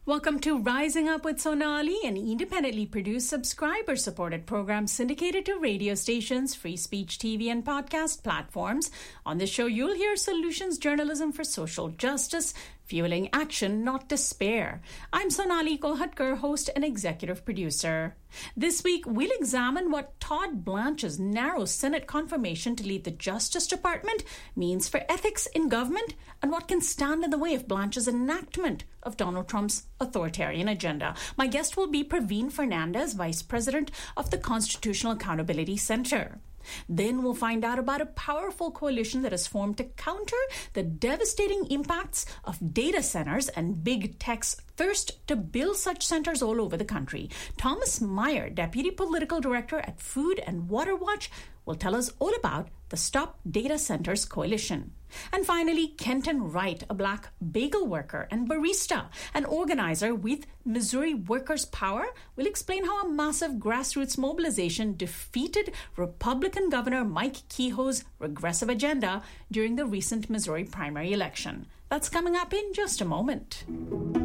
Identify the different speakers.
Speaker 1: Welcome to Rising Up with Sonali, an independently produced, subscriber-supported program syndicated to radio stations, free speech TV, and podcast platforms. On this show, you'll hear solutions journalism for social justice, fueling action, not despair. I'm Sonali Kolhatkar, host and executive producer. This week, we'll examine what Todd Blanche's narrow Senate confirmation to lead the Justice Department means for ethics in government and what can stand in the way of Blanche's enactment of Donald Trump's authoritarian agenda. My guest will be Praveen Fernandez, Vice President of the Constitutional Accountability Center. Then we'll find out about a powerful coalition that has formed to counter the devastating impacts of data centers and big tech's thirst to build such centers all over the country. Thomas Meyer, Deputy Political Director at Food and Water Watch, will tell us all about the Stop Data Centers Coalition. And finally, Kenton Wright, a Black bagel worker and barista, an organizer with Missouri Workers' Power, will explain how a massive grassroots mobilization defeated Republican Governor Mike Kehoe's regressive agenda during the recent Missouri primary election. That's coming up in just a moment.